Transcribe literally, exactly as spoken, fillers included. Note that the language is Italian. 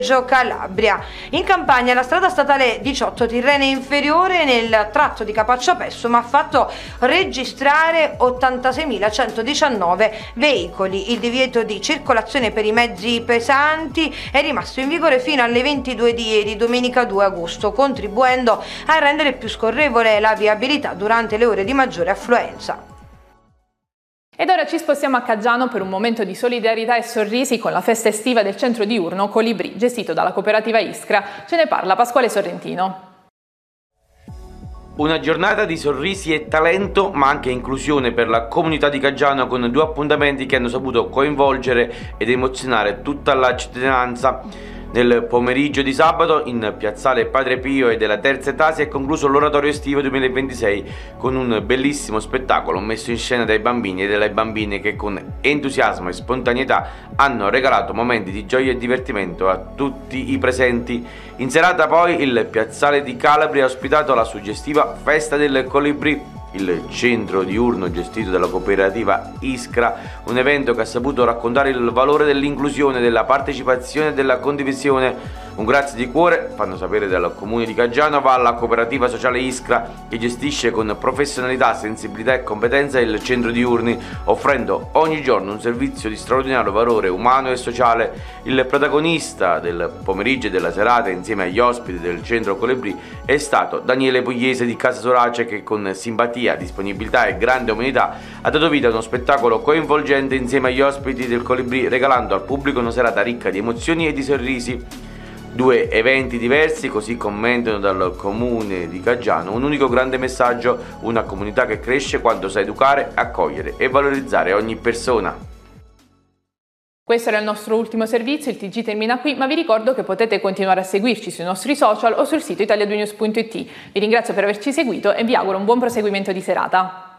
Calabria. In Campania la strada statale diciotto Tirrene Inferiore nel tratto di Capaccio Pessum ha fatto registrare ottantaseimilacentodiciannove veicoli. Il divieto di circolazione per i mezzi pesanti è rimasto in vigore fino alle ventidue di ieri, domenica due agosto, contribuendo a rendere più scorrevole la viabilità durante le ore di maggiore affluenza. Ed ora ci spostiamo a Caggiano per un momento di solidarietà e sorrisi con la festa estiva del centro diurno Colibrì, gestito dalla cooperativa Iskra. Ce ne parla Pasquale Sorrentino. Una giornata di sorrisi e talento, ma anche inclusione per la comunità di Caggiano, con due appuntamenti che hanno saputo coinvolgere ed emozionare tutta la cittadinanza. Nel pomeriggio di sabato in piazzale Padre Pio e della terza età si è concluso l'oratorio estivo duemilaventisei con un bellissimo spettacolo messo in scena dai bambini e dalle bambine che con entusiasmo e spontaneità hanno regalato momenti di gioia e divertimento a tutti i presenti. In serata poi il piazzale di Calabria ha ospitato la suggestiva Festa del Colibrì, il centro diurno gestito dalla cooperativa Iskra, un evento che ha saputo raccontare il valore dell'inclusione, della partecipazione e della condivisione. Un grazie di cuore, fanno sapere dal comune di Caggiano, va alla cooperativa sociale Iskra che gestisce con professionalità, sensibilità e competenza il centro diurni, offrendo ogni giorno un servizio di straordinario valore umano e sociale. Il protagonista del pomeriggio e della serata insieme agli ospiti del centro Colibrì è stato Daniele Pugliese di Casa Sorace, che con simpatia, disponibilità e grande umanità ha dato vita a uno spettacolo coinvolgente insieme agli ospiti del Colibrì, regalando al pubblico una serata ricca di emozioni e di sorrisi. Due eventi diversi, così commentano dal comune di Caggiano, un unico grande messaggio: una comunità che cresce quando sa educare, accogliere e valorizzare ogni persona. Questo era il nostro ultimo servizio, il T G termina qui, ma vi ricordo che potete continuare a seguirci sui nostri social o sul sito italia due news punto it. Vi ringrazio per averci seguito e vi auguro un buon proseguimento di serata.